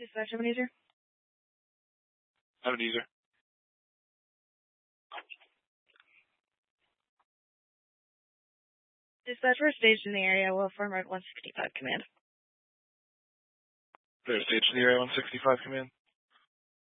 Dispatch, have an user? Have an user. Dispatch, we're staged in the area. We'll form Red 165 command. They're staged in the area 165 command.